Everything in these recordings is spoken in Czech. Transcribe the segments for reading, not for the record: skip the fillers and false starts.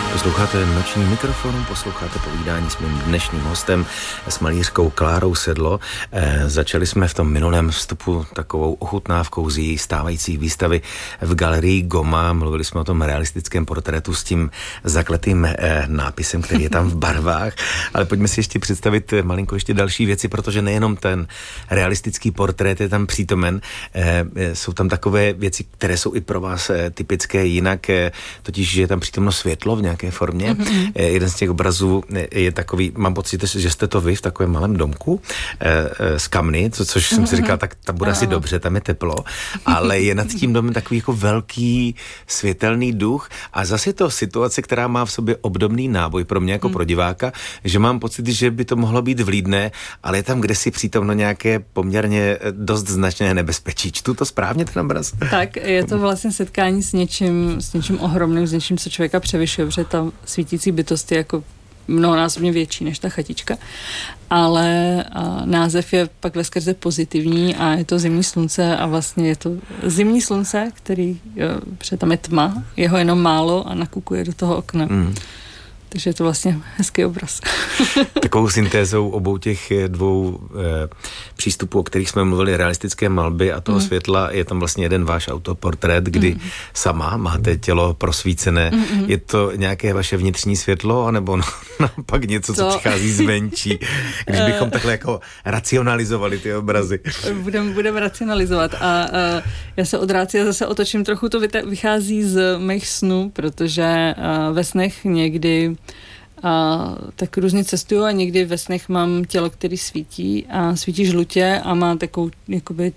Posloucháte Noční mikrofon, posloucháte povídání s mým dnešním hostem, s malířkou Klárou Sedlo. Začali jsme v tom minulém vstupu takovou ochutnávkou z její stávající výstavy v galerii Goma. Mluvili jsme o tom realistickém portrétu s tím zakletým nápisem, který je tam v barvách. Ale pojďme si ještě představit malinko ještě další věci, protože nejenom ten realistický portrét je tam přítomen. Jsou tam takové věci, které jsou i pro vás typické jinak, totiž je tam přítomno světlo v nějaké formě. Jeden z těch obrazů je takový, mám pocit, že jste to vy v takovém malém domku z kamny, což jsem si říkal, tak tam bude asi dobře, tam je teplo, ale je nad tím domem takový jako velký světelný duch a zase je to situace, která má v sobě obdobný náboj pro mě jako pro diváka, že mám pocit, že by to mohlo být vlídné, ale je tam kdesi přítomno nějaké poměrně dost značné nebezpečí. Čtu to správně ten obraz? Tak, je to vlastně setkání s něčím ohromným, s něčím, co člověka převyšuje, protože ta svítící bytost je jako mnohonásobně větší než ta chatička, ale název je pak veskrze pozitivní a je to zimní slunce a vlastně je to zimní slunce, protože tam je tma, je ho jenom málo a nakukuje do toho okna. Takže je to vlastně hezký obraz. Takovou syntézou obou těch dvou přístupů, o kterých jsme mluvili, realistické malby a toho světla, je tam vlastně jeden váš autoportrét, kdy sama máte tělo prosvícené. Je to nějaké vaše vnitřní světlo, anebo naopak něco, co přichází zvenčí? Když bychom takhle jako racionalizovali ty obrazy. Budeme racionalizovat a já se od rácia zase otočím trochu, to vychází z mých snů, protože ve snech někdy tak různě cestuju a někdy ve snech mám tělo, který svítí a svítí žlutě a má takovou jakoby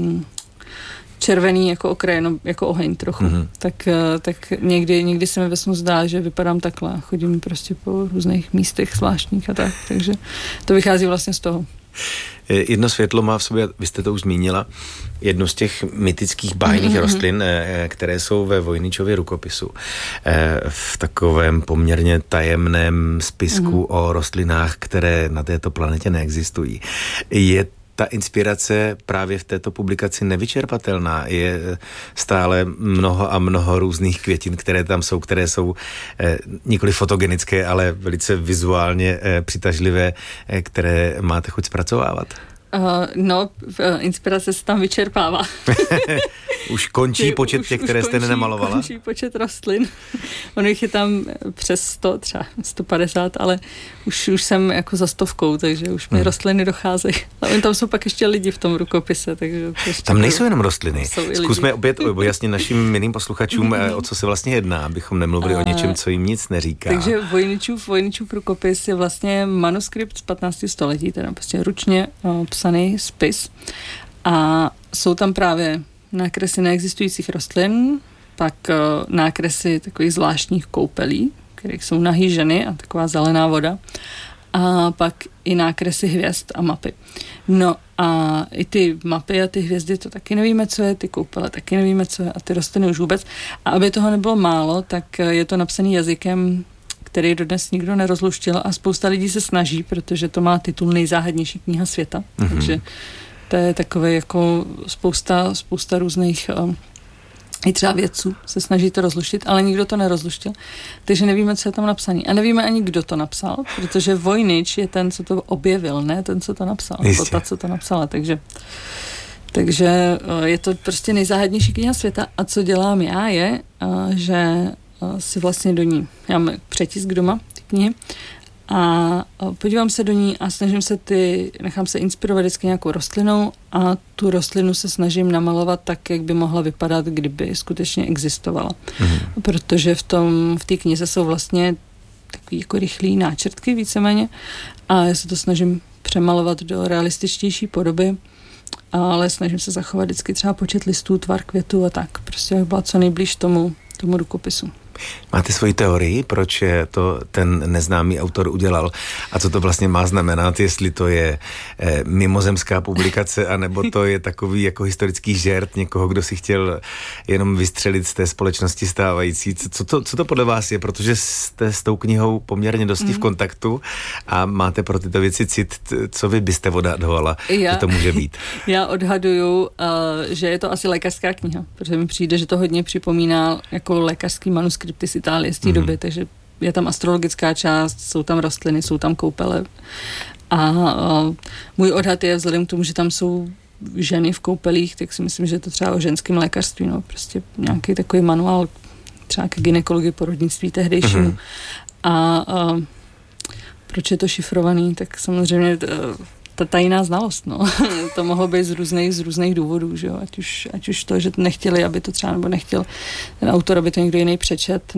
červený jako okraj, jako oheň trochu. Tak někdy se mi ve snu zdá, že vypadám takhle. Chodím prostě po různých místech zvláštních a tak. Takže to vychází vlastně z toho. Jedno světlo má v sobě, vy jste to už zmínila, jednu z těch mytických bájných rostlin, které jsou ve Vojničově rukopisu. V takovém poměrně tajemném spisku o rostlinách, které na této planetě neexistují. Je ta inspirace právě v této publikaci nevyčerpatelná. Je stále mnoho a mnoho různých květin, které jsou nikoli fotogenické, ale velice vizuálně přitažlivé, které máte chuť zpracovávat. Inspirace se tam vyčerpává. Už končí počet těch, které jste nenamalovala? Končí počet rostlin. Ono jich je tam přes 100, třeba 150, ale už jsem jako za 100, takže už mi rostliny docházejí. Ale tam jsou pak ještě lidi v tom rukopise. Takže tam nejsou jenom rostliny. Zkusme opět objasnit našim milým posluchačům, o co se vlastně jedná, abychom nemluvili o něčem, co jim nic neříká. Takže Vojničův rukopis je vlastně manuskript z 15. století, teda prostě ručně psaný spis. A jsou tam právě nákresy neexistujících rostlin, pak nákresy takových zvláštních koupelí, kterých jsou nahý ženy a taková zelená voda. A pak i nákresy hvězd a mapy. No a i ty mapy a ty hvězdy, to taky nevíme, co je, ty koupele taky nevíme, co je a ty rostliny už vůbec. A aby toho nebylo málo, tak je to napsaný jazykem, který dodnes nikdo nerozluštil a spousta lidí se snaží, protože to má titul Nejzáhadnější kniha světa. Takže to je takové jako spousta různých i třeba vědců se snaží to rozluštit, ale nikdo to nerozluštil. Takže nevíme, co je tam napsané. A nevíme ani, kdo to napsal, protože Vojnič je ten, co to objevil, ne ten, co to napsal. Nebo ta, co to napsala. Takže je to prostě nejzáhadnější kniha světa. A co dělám já je, že si vlastně do ní, já mám přetisk doma, ty knihy, a podívám se do ní a nechám se inspirovat vždycky nějakou rostlinou a tu rostlinu se snažím namalovat tak, jak by mohla vypadat, kdyby skutečně existovala. Protože v té knize jsou vlastně takový jako rychlý náčrtky víceméně a já se to snažím přemalovat do realističtější podoby, ale snažím se zachovat vždycky třeba počet listů, tvar květů a tak. Prostě jak byla co nejblíž tomu rukopisu. Máte svoji teorii, proč to ten neznámý autor udělal a co to vlastně má znamenat, jestli to je mimozemská publikace, anebo to je takový jako historický žert někoho, kdo si chtěl jenom vystřelit z té společnosti stávající. Co to podle vás je, protože jste s tou knihou poměrně dosti v kontaktu a máte pro tyto věci cit, co vy byste odhadovala, že to může být? Já odhaduju, že je to asi lékařská kniha, protože mi přijde, že to hodně připomíná jako lékařský manuskript z Itálie z té doby, takže je tam astrologická část, jsou tam rostliny, jsou tam koupele. A můj odhad je vzhledem k tomu, že tam jsou ženy v koupelích, tak si myslím, že je to třeba o ženském lékařství, no, prostě nějaký takový manuál třeba ke gynekologii porodnictví tehdejšímu. A proč je to šifrovaný, tak samozřejmě ta tajná znalost, no. To mohlo být z různých důvodů, že jo, ať už to, že nechtěli, aby to třeba, nebo nechtěl ten autor, aby to někdo jiný přečet,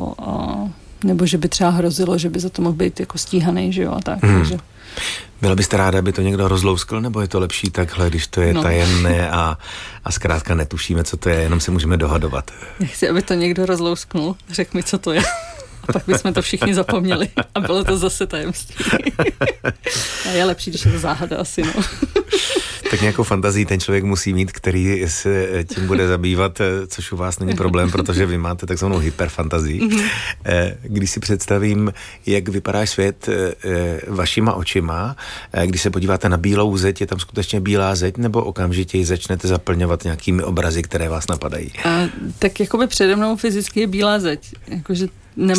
nebo že by třeba hrozilo, že by za to mohl být jako stíhaný, že jo, a tak, takže. Byla byste ráda, aby to někdo rozlouskl, nebo je to lepší takhle, když to je tajemné a zkrátka netušíme, co to je, jenom se můžeme dohadovat? Já chci, aby to někdo rozlousknul, řekl mi, co to je. A pak bychom to všichni zapomněli a bylo to zase tajemství. A je lepší, když je to záhada asi, no. Tak nějakou fantazii ten člověk musí mít, který se tím bude zabývat, což u vás není problém, protože vy máte takzvanou hyperfantazii. Když si představím, jak vypadá svět vašima očima, když se podíváte na bílou zeď, je tam skutečně bílá zeď, nebo okamžitě ji začnete zaplňovat nějakými obrazy, které vás napadají? Tak jakoby přede mnou fyzicky je bílá zeď, jakože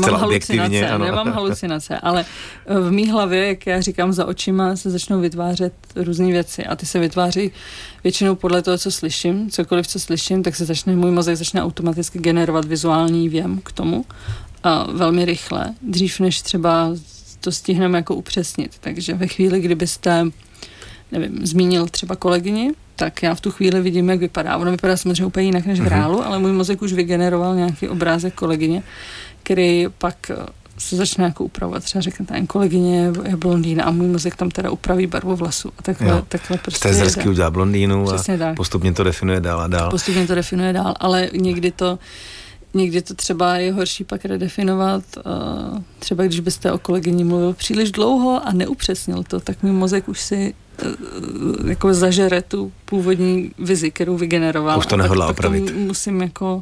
nemám halucinace, ale v mý hlavě, jak já říkám, za očima se začnou vytvářet různé věci a ty se vytváří většinou podle toho, co slyším, cokoliv, co slyším, tak můj mozek začne automaticky generovat vizuální věm k tomu velmi rychle, dřív než třeba to stihneme jako upřesnit. Takže ve chvíli, kdybyste, nevím, zmínil třeba kolegyni, tak já v tu chvíli vidím, jak vypadá. Ono vypadá samozřejmě úplně jinak než v reálu, ale můj mozek už vygeneroval nějaký obrázek kolegyně, který pak se začne jako upravovat. Třeba řekne, ta kolegyně je blondýna a můj mozek tam teda upraví barvu vlasu. A takhle prostě jste zrsky udělá blondýnu a postupně to definuje dál a dál. Postupně to definuje dál, ale někdy to třeba je horší pak redefinovat. Třeba když byste o kolegyni mluvil příliš dlouho a neupřesnil to, tak můj mozek už si jako zažere tu původní vizi, kterou vygeneroval. Už to nehodlá opravit. Tak to musím jako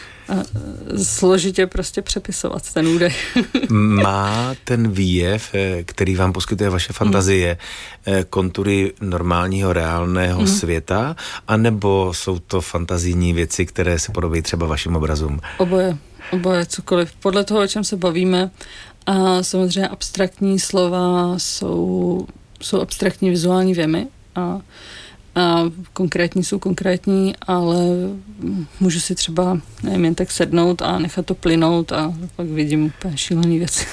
složitě prostě přepisovat ten údaj. Má ten výjev, který vám poskytuje vaše fantazie, kontury normálního, reálného světa, anebo jsou to fantazijní věci, které se podobají třeba vašim obrazům? Oboje, cokoliv. Podle toho, o čem se bavíme, a samozřejmě abstraktní slova jsou abstraktní vizuální věmy a konkrétní jsou konkrétní, ale můžu si třeba, nevím, jen tak sednout a nechat to plynout a pak vidím úplně šílený věci.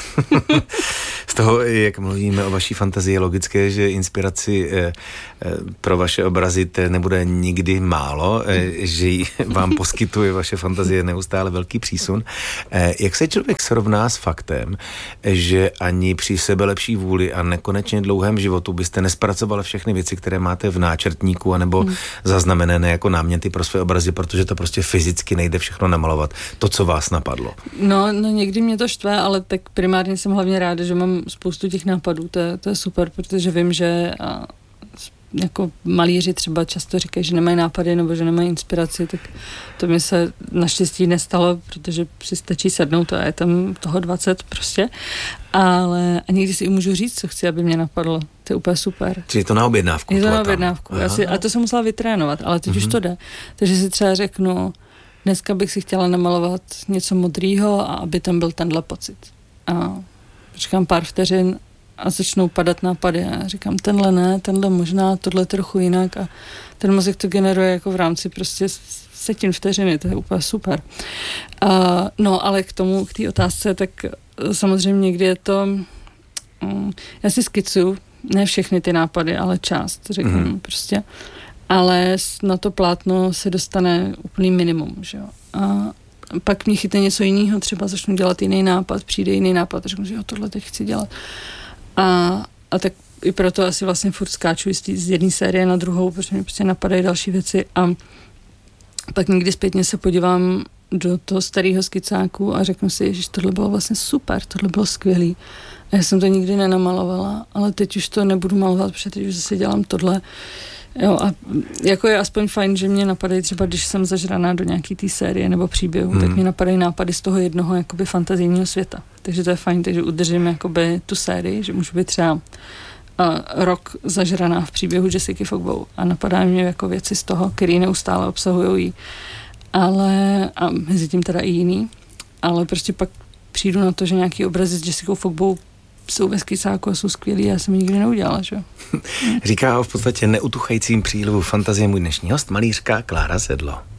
Z toho, jak mluvíme o vaší fantazii, je logické, že inspiraci pro vaše obrazy nebude nikdy málo, že vám poskytuje vaše fantazie neustále velký přísun. Jak se člověk srovná s faktem, že ani při sebelepší vůli a nekonečně dlouhém životu byste nespracovala všechny věci, které máte v náčrtníku anebo zaznamenané jako náměty pro své obrazy, protože to prostě fyzicky nejde všechno namalovat. To, co vás napadlo. No někdy mě to štve, ale tak primárně jsem hlavně ráda, že mám spoustu těch nápadů. To je super, protože vím, že jako malíři třeba často říkají, že nemají nápady nebo že nemají inspiraci, tak to mi se naštěstí nestalo, protože si stačí sednout a je tam toho 20 prostě. Ale a někdy si i můžu říct, co chci, aby mě napadlo. To je úplně super. Čili je to na objednávku? Je to na objednávku. A to jsem musela vytrénovat, ale teď už to jde. Takže si třeba řeknu, dneska bych si chtěla namalovat něco modrýho a aby tam byl tenhle pocit. A říkám pár vteřin a začnou padat nápady a říkám, tenhle ne, tenhle možná, tohle trochu jinak a ten mozek to generuje jako v rámci prostě setin vteřiny, to je úplně super. No, ale k té otázce, tak samozřejmě někdy je to, já si skicuju, ne všechny ty nápady, ale část, řeknu prostě, ale na to plátno se dostane úplný minimum, že jo. A pak mě chytne něco jiného, třeba začnu dělat jiný nápad, přijde jiný nápad a řeknu, že jo, tohle teď chci dělat. A tak i proto asi vlastně furt skáču z jedné série na druhou, protože mi prostě napadají další věci a pak někdy zpětně se podívám do toho starého skicáku a řeknu si, že tohle bylo vlastně super, tohle bylo skvělý. A já jsem to nikdy nenamalovala, ale teď už to nebudu malovat, protože teď už zase dělám tohle. Jo, a jako je aspoň fajn, že mě napadají třeba, když jsem zažraná do nějaký té série nebo příběhu, tak mě napadají nápady z toho jednoho jakoby fantazijního světa. Takže to je fajn, takže udržím jakoby tu sérii, že můžu být třeba rok zažraná v příběhu Jessica Fogbou a napadají mě jako věci z toho, který neustále obsahují jí. Ale, a mezi tím teda i jiný, ale prostě pak přijdu na to, že nějaký obrazy s Jessicou Fogbou jsou ve Skysáku a jsou skvělý, já jsem ji nikdy neudělala, že? Říká o v podstatě neutuchajícím přílivu fantazie můj dnešní host, malířka Klára Sedlo.